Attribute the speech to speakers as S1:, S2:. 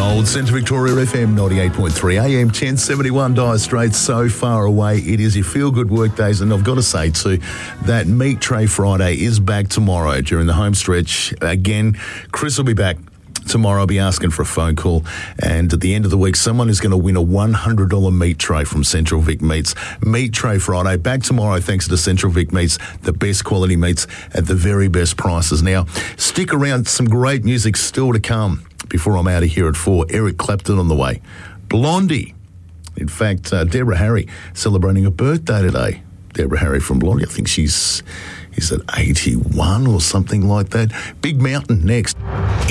S1: Old Centre Victoria FM 98.3 AM 1071 Dire Straits, so far away. It is your feel-good workdays, and I've got to say too that Meat Tray Friday is back tomorrow during the home stretch. Again, Chris will be back tomorrow. I'll be asking for a phone call, and at the end of the week, someone is going to win a $100 meat tray from Central Vic Meats. Meat Tray Friday, back tomorrow thanks to Central Vic Meats, the best quality meats at the very best prices. Now, stick around, some great music still to come before I'm out of here at 4. Eric Clapton on the way. Blondie. In fact, Deborah Harry celebrating a birthday today. Deborah Harry from Blondie. I think she's at 81 or something like that. Big Mountain next.